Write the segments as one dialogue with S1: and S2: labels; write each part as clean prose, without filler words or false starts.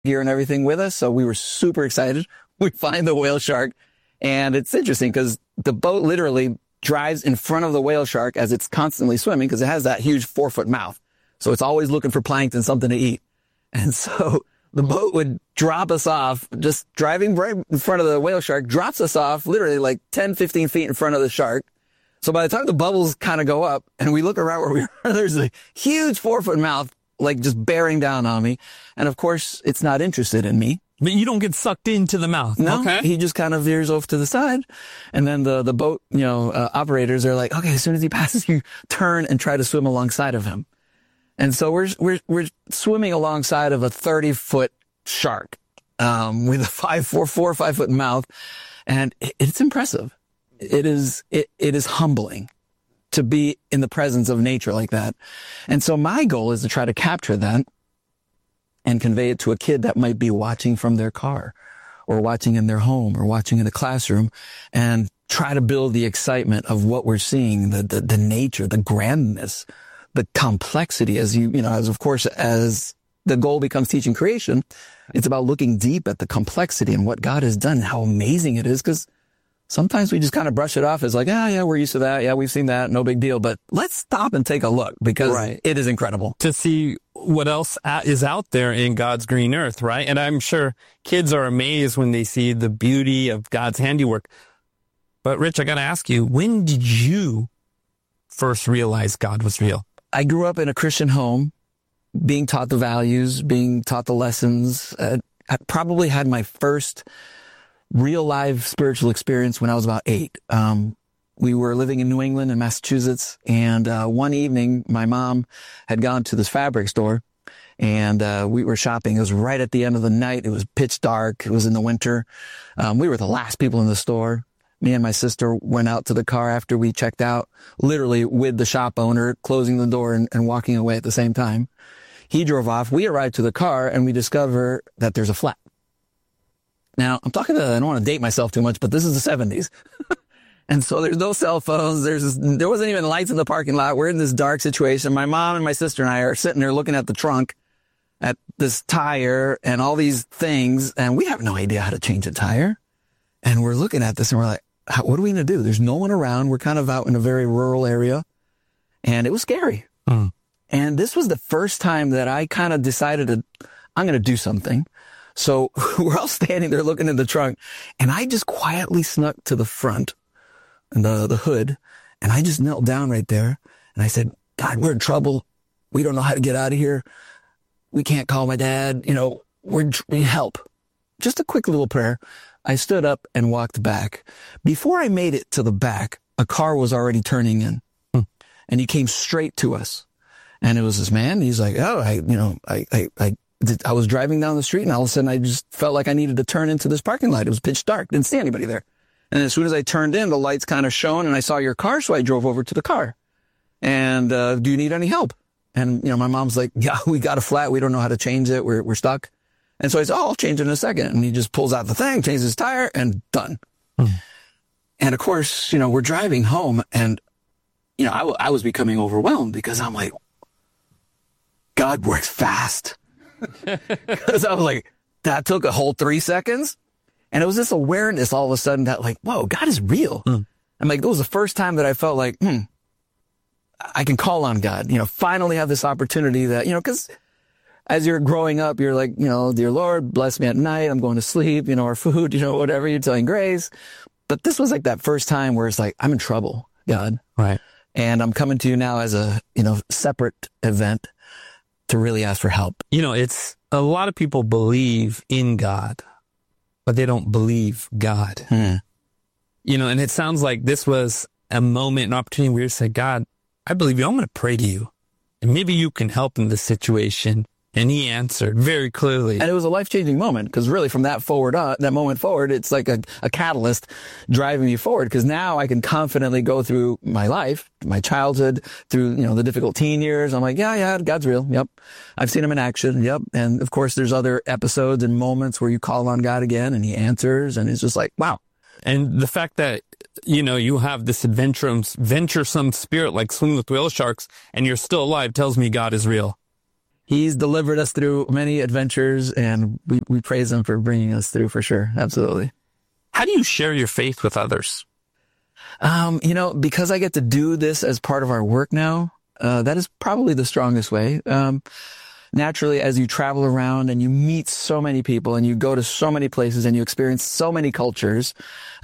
S1: gear and everything with us. So we were super excited. We find the whale shark, and it's interesting because the boat literally drives in front of the whale shark as it's constantly swimming because it has that huge 4-foot mouth. So it's always looking for plankton, something to eat. And so the boat would drop us off, just driving right in front of the whale shark, drops us off literally like 10, 15 feet in front of the shark. So by the time the bubbles kind of go up and we look around where we are, there's a huge 4-foot mouth, like just bearing down on me. And of course, it's not interested in me.
S2: But you don't get sucked into the mouth.
S1: No,
S2: okay.
S1: He just kind of veers off to the side. And then the boat, operators are like, okay, as soon as he passes, you turn and try to swim alongside of him. And so we're swimming alongside of a 30-foot shark, with a 4 or 5 foot mouth. And it's impressive. It is humbling to be in the presence of nature like that. And so my goal is to try to capture that and convey it to a kid that might be watching from their car or watching in their home or watching in a classroom, and try to build the excitement of what we're seeing, the nature, the grandness, the complexity as as the goal becomes teaching creation. It's about looking deep at the complexity and what God has done and how amazing it is, because sometimes we just kind of brush it off as like, yeah, we're used to that. Yeah, we've seen that. No big deal. But let's stop and take a look, because It is incredible
S2: to see what else is out there in God's green earth, right? And I'm sure kids are amazed when they see the beauty of God's handiwork. But Rich, I got to ask you, when did you first realize God was real?
S1: I grew up in a Christian home, being taught the values, being taught the lessons. I probably had my first real live spiritual experience when I was about 8. We were living in New England in Massachusetts, and one evening my mom had gone to this fabric store, and we were shopping. It was right at the end of the night. It was pitch dark. It was in the winter. We were the last people in the store. Me and my sister went out to the car after we checked out, literally with the shop owner, closing the door and walking away at the same time. He drove off. We arrived to the car, and we discover that there's a flat. Now, I don't want to date myself too much, but this is the 70s. And so there's no cell phones. There wasn't even lights in the parking lot. We're in this dark situation. My mom and my sister and I are sitting there looking at the trunk, at this tire and all these things. And we have no idea how to change a tire. And we're looking at this and we're like, what are we going to do? There's no one around. We're kind of out in a very rural area, and it was scary. And this was the first time that I kind of decided I'm going to do something. So we're all standing there looking in the trunk, and I just quietly snuck to the front and the hood, and I just knelt down right there, and I said, God, we're in trouble. We don't know how to get out of here. We can't call my dad. We need help. Just a quick little prayer. I stood up and walked back. Before I made it to the back, a car was already turning in, and he came straight to us. And it was this man. He's like, I was driving down the street, and all of a sudden I just felt like I needed to turn into this parking lot. It was pitch dark. Didn't see anybody there. And as soon as I turned in, the lights kind of shone, and I saw your car, so I drove over to the car. And do you need any help? And, my mom's like, yeah, we got a flat. We don't know how to change it. We're stuck. And so I said, I'll change it in a second. And he just pulls out the thing, changes his tire, and done. And of course, we're driving home, and, I was becoming overwhelmed, because I'm like, God works fast. Because I was like, that took a whole 3 seconds. And it was this awareness all of a sudden that, like, whoa, God is real. I'm like, it was the first time that I felt like, I can call on God, finally have this opportunity that, because as you're growing up, you're like, dear Lord, bless me at night. I'm going to sleep, our food, whatever, you're telling grace. But this was like that first time where it's like, I'm in trouble, God.
S2: Right.
S1: And I'm coming to you now as a, separate event to really ask for help.
S2: It's a lot of people believe in God, but they don't believe God. And it sounds like this was a moment, an opportunity where you say, God, I believe you. I'm going to pray to you, and maybe you can help in this situation. And he answered very clearly. And
S1: it was a life-changing moment, because really from that moment forward, it's like a catalyst driving me forward, because now I can confidently go through my life, my childhood, through, the difficult teen years. I'm like, yeah, God's real. Yep. I've seen him in action. Yep. And of course, there's other episodes and moments where you call on God again and he answers, and it's just like, wow.
S2: And the fact that, you have this venturesome spirit like swimming with whale sharks and you're still alive tells me God is real.
S1: He's delivered us through many adventures, and we praise him for bringing us through, for sure. Absolutely.
S2: How do you share your faith with others?
S1: Because I get to do this as part of our work now, that is probably the strongest way. Naturally, as you travel around and you meet so many people and you go to so many places and you experience so many cultures,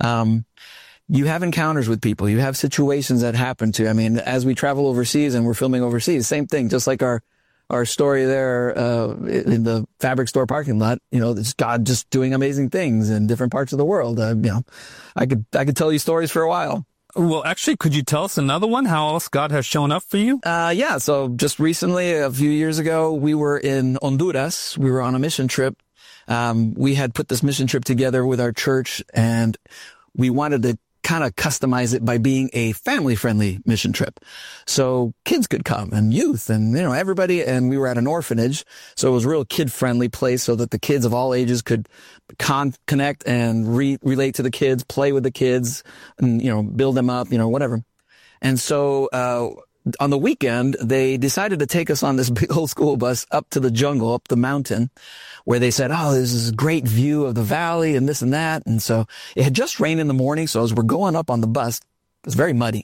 S1: you have encounters with people. You have situations that happen to, as we travel overseas and we're filming overseas, same thing, just like our story there, in the fabric store parking lot, it's God just doing amazing things in different parts of the world. I could tell you stories for a while.
S2: Well, actually, could you tell us another one? How else God has shown up for you?
S1: Yeah. So just recently, a few years ago, we were in Honduras. We were on a mission trip. We had put this mission trip together with our church, and we wanted to kind of customize it by being a family-friendly mission trip. So kids could come, and youth, and, everybody. And we were at an orphanage. So it was a real kid-friendly place so that the kids of all ages could connect and relate to the kids, play with the kids, and, build them up, whatever. And so, on the weekend, they decided to take us on this big old school bus up to the jungle, up the mountain, where they said, oh, this is a great view of the valley and this and that. And so it had just rained in the morning. So as we're going up on the bus, it was very muddy.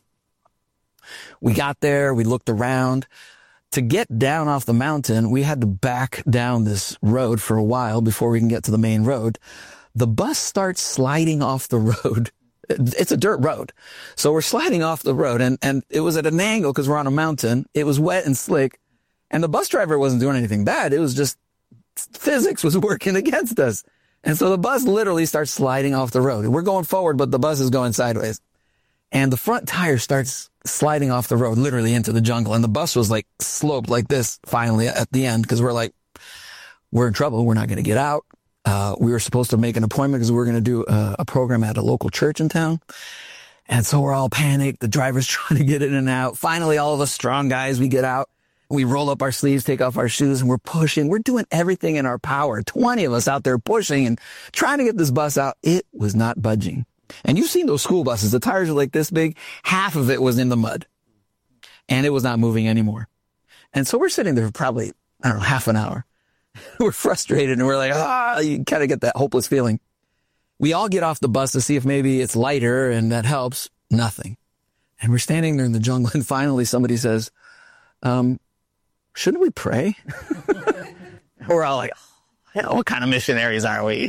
S1: We got there, we looked around. To get down off the mountain, we had to back down this road for a while before we can get to the main road. The bus starts sliding off the road. It's a dirt road. So we're sliding off the road, and it was at an angle because we're on a mountain. It was wet and slick, and the bus driver wasn't doing anything bad. It was just physics was working against us. And so the bus literally starts sliding off the road. We're going forward, but the bus is going sideways. And the front tire starts sliding off the road, literally into the jungle. And the bus was like sloped like this finally at the end, because we're like, we're in trouble. We're not going to get out. We were supposed to make an appointment because we were going to do a program at a local church in town. And so we're all panicked. The driver's trying to get in and out. Finally, all of us strong guys, we get out. We roll up our sleeves, take off our shoes, and we're pushing. We're doing everything in our power. 20 of us out there pushing and trying to get this bus out. It was not budging. And you've seen those school buses. The tires are like this big. Half of it was in the mud. And it was not moving anymore. And so we're sitting there for probably, half an hour. We're frustrated, and we're like, you kind of get that hopeless feeling. We all get off the bus to see if maybe it's lighter and that helps. Nothing. And we're standing there in the jungle, and finally somebody says, shouldn't we pray? We're all like, what kind of missionaries are we?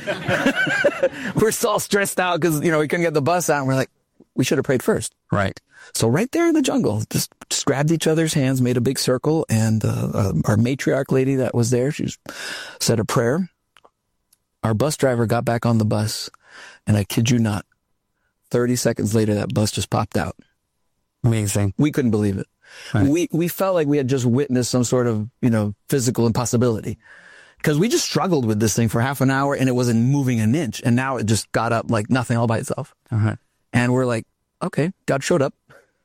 S1: We're so all stressed out because, we couldn't get the bus out, and we're like, we should have prayed first.
S2: Right.
S1: So right there in the jungle, just grabbed each other's hands, made a big circle, and our matriarch lady that was there, she said a prayer. Our bus driver got back on the bus, and I kid you not, 30 seconds later, that bus just popped out.
S2: Amazing.
S1: We couldn't believe it. Right. We felt like we had just witnessed some sort of, physical impossibility, because we just struggled with this thing for half an hour, and it wasn't moving an inch, and now it just got up like nothing all by itself.
S2: Uh-huh.
S1: And we're like, okay, God showed up.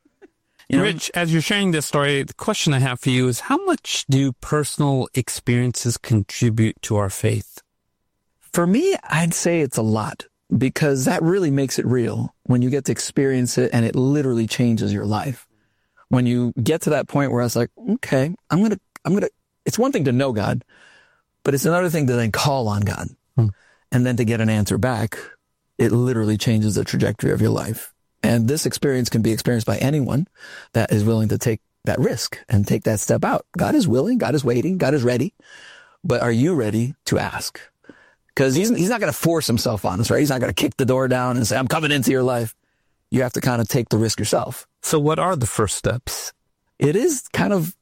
S2: Rich, as you're sharing this story, the question I have for you is, how much do personal experiences contribute to our faith?
S1: For me, I'd say it's a lot, because that really makes it real when you get to experience it, and it literally changes your life. When you get to that point where I was like, okay, I'm going to, it's one thing to know God, but it's another thing to then call on God and then to get an answer back. It literally changes the trajectory of your life. And this experience can be experienced by anyone that is willing to take that risk and take that step out. God is willing, God is waiting, God is ready. But are you ready to ask? Because he's not going to force himself on us, right? He's not going to kick the door down and say, I'm coming into your life. You have to kind of take the risk yourself.
S2: So what are the first steps?
S1: It is kind of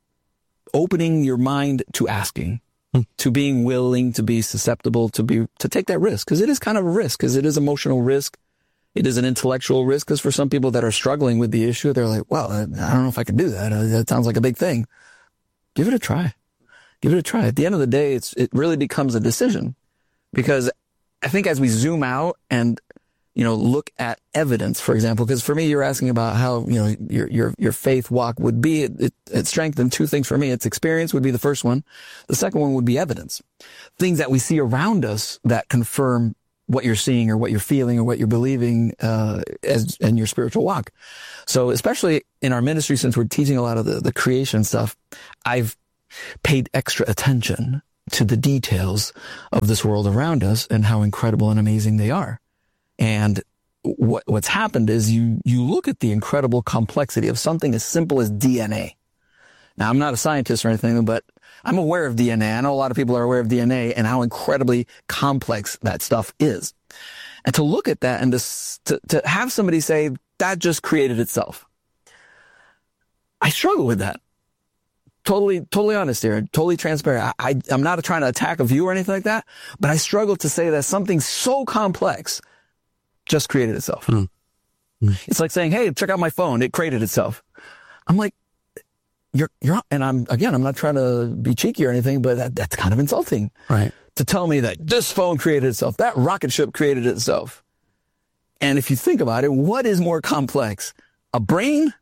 S1: opening your mind to asking, to being willing, to be susceptible, to take that risk. Because it is kind of a risk, because it is emotional risk. It is an intellectual risk, because for some people that are struggling with the issue, they're like, well, I don't know if I can do that. That sounds like a big thing. Give it a try. Give it a try. At the end of the day, it really becomes a decision, because I think as we zoom out and, look at evidence, for example, because for me, you're asking about how, your faith walk would be. It strengthened two things for me. It's experience would be the first one. The second one would be evidence. Things that we see around us that confirm what you're seeing or what you're feeling or what you're believing in your spiritual walk. So especially in our ministry, since we're teaching a lot of the creation stuff, I've paid extra attention to the details of this world around us and how incredible and amazing they are. And what's happened is you look at the incredible complexity of something as simple as DNA. Now, I'm not a scientist or anything, but I'm aware of DNA. I know a lot of people are aware of DNA and how incredibly complex that stuff is. And to look at that and to have somebody say, that just created itself. I struggle with that. Totally honest here, totally transparent. I'm not trying to attack a view or anything like that, but I struggle to say that something so complex just created itself. It's like saying, hey, check out my phone. It created itself. I'm like, you're, and I'm not trying to be cheeky or anything, but that's kind of insulting.
S2: Right.
S1: To tell me that this phone created itself, that rocket ship created itself. And if you think about it, what is more complex, a brain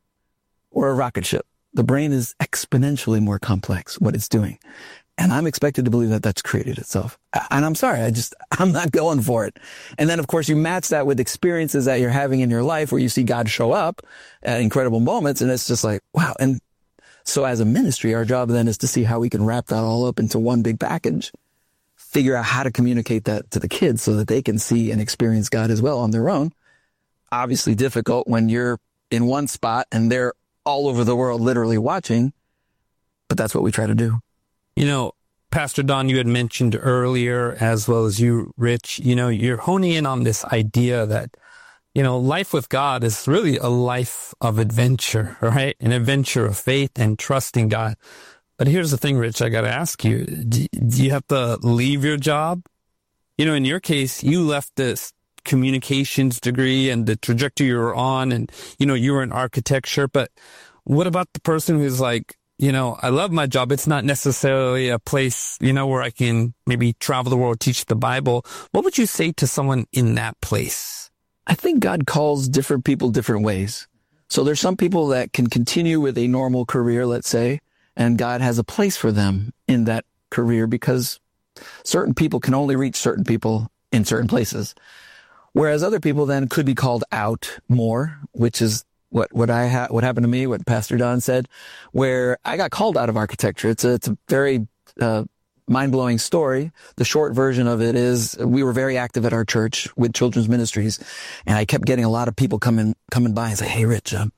S1: or a rocket ship? The brain is exponentially more complex, what it's doing. And I'm expected to believe that that's created itself. And I'm sorry, I'm not going for it. And then, of course, you match that with experiences that you're having in your life where you see God show up at incredible moments. And it's just like, wow. And so as a ministry, our job then is to see how we can wrap that all up into one big package, figure out how to communicate that to the kids so that they can see and experience God as well on their own. Obviously difficult when you're in one spot and they're all over the world literally watching, but that's what we try to do.
S2: You know, Pastor Don, you had mentioned earlier, as well as you, Rich, you know, you're honing in on this idea that, you know, life with God is really a life of adventure, right? An adventure of faith and trusting God. But here's the thing, Rich, I got to ask you, do you have to leave your job? You know, in your case, you left this communications degree and the trajectory you were on, and, you know, you were in architecture. But what about the person who's like, you know, I love my job. It's not necessarily a place, you know, where I can maybe travel the world, teach the Bible. What would you say to someone in that place?
S1: I think God calls different people different ways. So there's some people that can continue with a normal career, let's say, and God has a place for them in that career because certain people can only reach certain people in certain places. Whereas other people then could be called out more, which is what happened to me, what Pastor Don said, where I got called out of architecture. It's a very mind-blowing story. The short version of it is we were very active at our church with children's ministries, and I kept getting a lot of people coming by and say, "Hey, Rich, have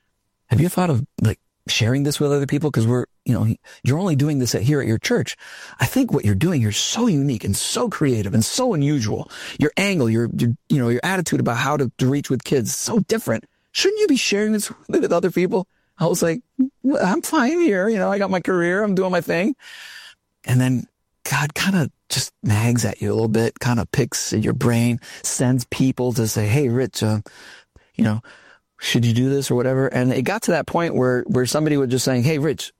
S1: you thought of like sharing this with other people? Because you're only doing this here at your church. I think what you're doing, you're so unique and so creative and so unusual. Your angle, your attitude about how to reach with kids, so different. Shouldn't you be sharing this with other people?" I was like, I'm fine here. I got my career. I'm doing my thing. And then God kind of just nags at you a little bit, kind of picks at your brain, sends people to say, "Hey, Rich, should you do this or whatever?" And it got to that point where somebody was just saying, "Hey, Rich,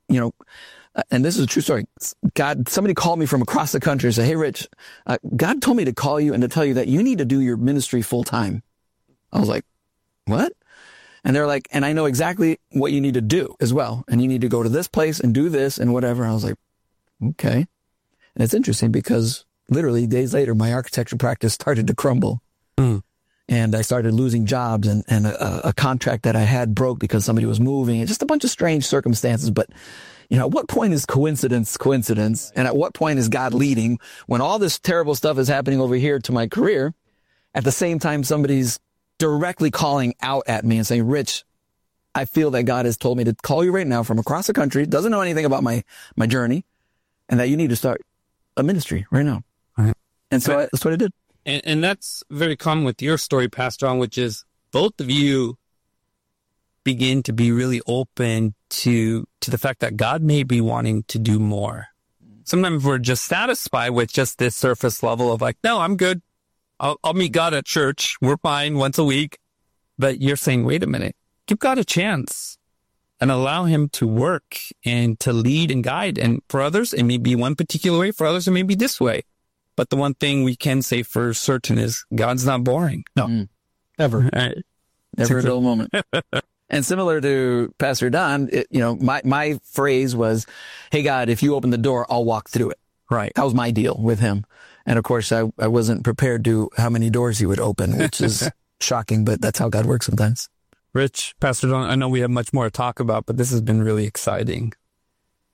S1: and this is a true story. Somebody called me from across the country and said, "Hey, Rich, God told me to call you and to tell you that you need to do your ministry full time." I was like, "What?" And they're like, "And I know exactly what you need to do as well. And you need to go to this place and do this and whatever." I was like, "Okay." And it's interesting because literally days later, my architecture practice started to crumble. And I started losing jobs and a contract that I had broke because somebody was moving and just a bunch of strange circumstances. But, at what point is coincidence? And at what point is God leading when all this terrible stuff is happening over here to my career? At the same time, somebody's directly calling out at me and saying, "Rich, I feel that God has told me to call you right now from across the country, doesn't know anything about my journey, and that you need to start a ministry right now."
S2: Right.
S1: And so that's what I did.
S2: And that's very common with your story, Pastor Don, which is both of you begin to be really open to the fact that God may be wanting to do more. Sometimes we're just satisfied with just this surface level of like, "No, I'm good. I'll meet God at church. We're fine once a week." But you're saying, wait a minute, give God a chance and allow him to work and to lead and guide. And for others, it may be one particular way. For others, it may be this way. But the one thing we can say for certain is God's not boring.
S1: No, ever.
S2: Right.
S1: Never a dull moment. And similar to Pastor Don, my phrase was, "Hey, God, if you open the door, I'll walk through it."
S2: Right.
S1: That was my deal with him. And of course, I wasn't prepared to how many doors he would open, which is shocking, but that's how God works sometimes.
S2: Rich, Pastor Don, I know we have much more to talk about, but this has been really exciting.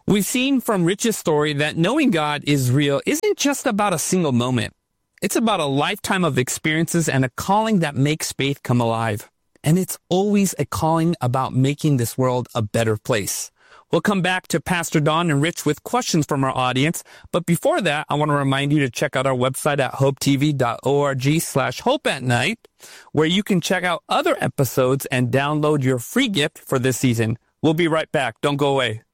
S2: We've seen from Rich's story that knowing God is real isn't just about a single moment. It's about a lifetime of experiences and a calling that makes faith come alive. And it's always a calling about making this world a better place. We'll come back to Pastor Don and Rich with questions from our audience. But before that, I want to remind you to check out our website at hopetv.org/hopeatnight, where you can check out other episodes and download your free gift for this season. We'll be right back. Don't go away.